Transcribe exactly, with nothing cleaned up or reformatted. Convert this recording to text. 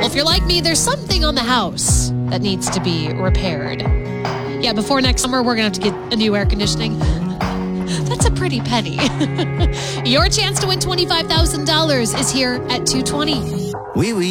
Well, if you're like me, there's something on the house that needs to be repaired. Yeah, before next summer, we're going to have to get a new air conditioning. That's a pretty penny. Your chance to win twenty-five thousand dollars is here at two twenty. Oui, oui.